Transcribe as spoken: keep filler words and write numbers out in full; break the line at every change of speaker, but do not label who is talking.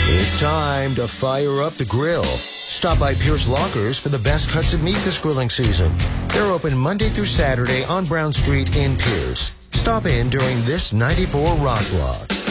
It's time to fire up the grill. Stop by Pierce Lockers for the best cuts of meat this grilling season. They're open Monday through Saturday on Brown Street in Pierce. Stop in during this ninety-four Rock Block.